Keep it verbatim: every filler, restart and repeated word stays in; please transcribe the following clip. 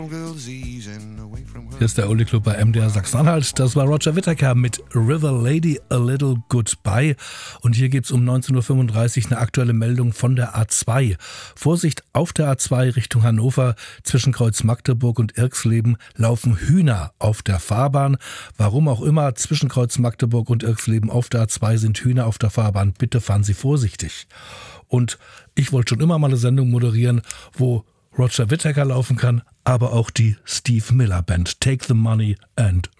Hier ist der Uli Club bei M D R Sachsen-Anhalt. Das war Roger Whittaker mit River Lady A Little Goodbye. Und hier gibt es um neunzehn Uhr fünfunddreißig eine aktuelle Meldung von der A zwei. Vorsicht, auf der A zwei Richtung Hannover zwischen Kreuz Magdeburg und Irxleben laufen Hühner auf der Fahrbahn. Warum auch immer, zwischen Kreuz Magdeburg und Irxleben auf der A zwei sind Hühner auf der Fahrbahn. Bitte fahren Sie vorsichtig. Und ich wollte schon immer mal eine Sendung moderieren, wo Roger Whittaker laufen kann, aber auch die Steve Miller Band. Take the money and